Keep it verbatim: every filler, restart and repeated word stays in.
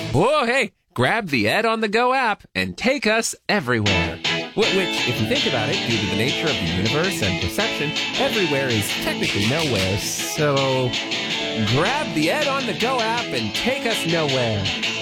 Whoa, hey, grab the Ed on the Go app and take us everywhere. Wh- Which, if you think about it, due to the nature of the universe and perception, everywhere is technically nowhere. So, grab the Ed on the Go app and take us nowhere.